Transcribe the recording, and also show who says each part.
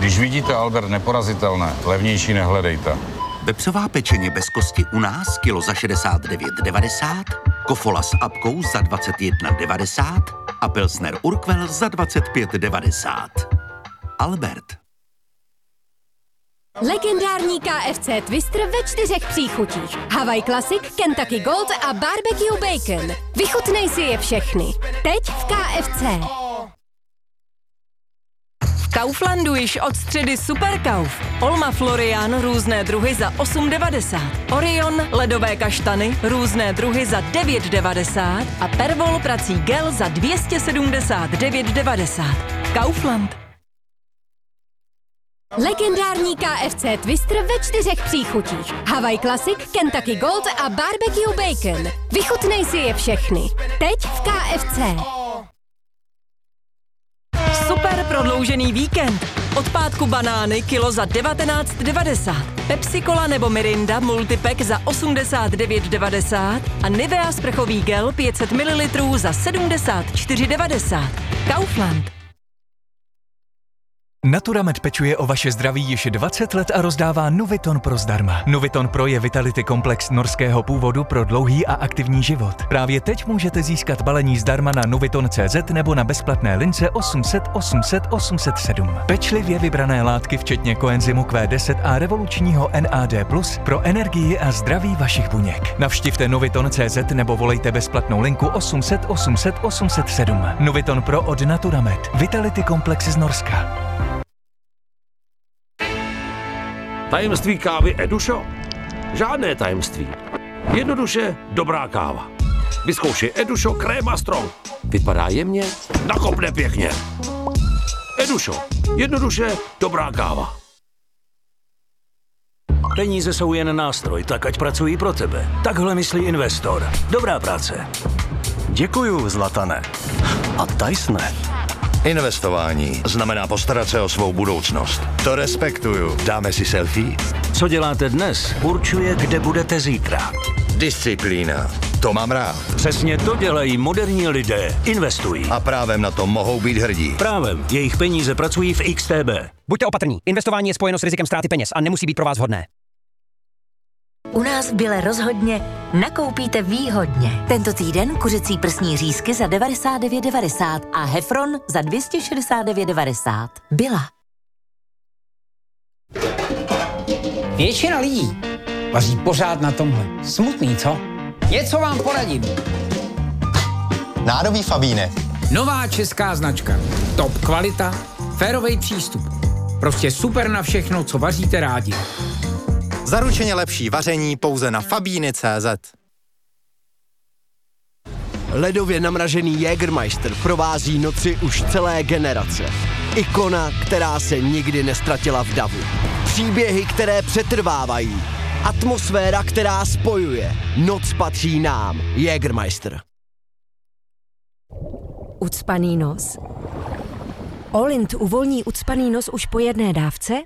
Speaker 1: Když vidíte Albert neporazitelné, levnější nehledejte.
Speaker 2: Vepřová pečeně bez kosti u nás kilo za 69,90, kofola s apkou za 21,90 a pilsner Urquell za 25,90. Albert.
Speaker 3: Legendární KFC Twister ve 4 příchutích. Hawaii Classic, Kentucky Gold a Barbecue Bacon. Vychutnej si je všechny. Teď v KFC. V Kauflandu již od středy Superkauf. Olma Florian různé druhy za 8,90. Orion ledové kaštany různé druhy za 9,90 a Pervol prací gel za 279,90. Kaufland. Legendární KFC Twister ve 4 příchutích. Hawaii Classic, Kentucky Gold a Barbecue Bacon. Vychutnej si je všechny. Teď v KFC. Super prodloužený víkend. Od pátku banány kilo za 19,90. Pepsi Cola nebo Mirinda multipack za 89,90 a Nivea sprchový gel 500 ml za 74,90. Kaufland.
Speaker 4: Naturamed pečuje o vaše zdraví již 20 let a rozdává Nuviton Pro zdarma. Nuviton Pro je vitality komplex norského původu pro dlouhý a aktivní život. Právě teď můžete získat balení zdarma na nuviton.cz nebo na bezplatné lince 800 800 807. Pečlivě vybrané látky včetně koenzymu Q10 a revolučního NAD+, pro energii a zdraví vašich buněk. Navštivte nuviton.cz nebo volejte bezplatnou linku 800 800 807. Nuviton Pro od Naturamed. Vitality komplex z Norska.
Speaker 5: Tajemství kávy Edušo? Žádné tajemství. Jednoduše dobrá káva. Vyzkoušej Edušo Créma Strong. Vypadá jemně, nakopne pěkně. Edušo. Jednoduše dobrá káva.
Speaker 6: Peníze jsou jen nástroj, tak ať pracují pro tebe. Takhle myslí investor. Dobrá práce.
Speaker 7: Děkuju, Zlatane. A Tysone.
Speaker 8: Investování znamená postarat se o svou budoucnost. To respektuju. Dáme si selfie?
Speaker 6: Co děláte dnes, určuje, kde budete zítra.
Speaker 8: Disciplína. To mám rád.
Speaker 6: Přesně to dělají moderní lidé. Investují.
Speaker 8: A právem na to mohou být hrdí.
Speaker 6: Právem. Jejich peníze pracují v XTB.
Speaker 9: Buďte opatrní. Investování je spojeno s rizikem ztráty peněz a nemusí být pro vás vhodné.
Speaker 10: U nás v Bile rozhodně nakoupíte výhodně. Tento týden kuřecí prsní řízky za 99,90 a Hefron za 269,90. Bila.
Speaker 9: Většina lidí vaří pořád na tomhle. Smutný, co? Něco vám poradím.
Speaker 7: Nádobí Fabínek.
Speaker 9: Nová česká značka. Top kvalita, férovej přístup. Prostě super na všechno, co vaříte rádi.
Speaker 7: Zaručeně lepší vaření pouze na Fabíny.cz.
Speaker 11: Ledově namražený Jägermeister provází noci už celé generace. Ikona, která se nikdy nestratila v davu. Příběhy, které přetrvávají. Atmosféra, která spojuje. Noc patří nám. Jägermeister.
Speaker 3: Ucpaný nos? Olint uvolní ucpaný nos už po jedné dávce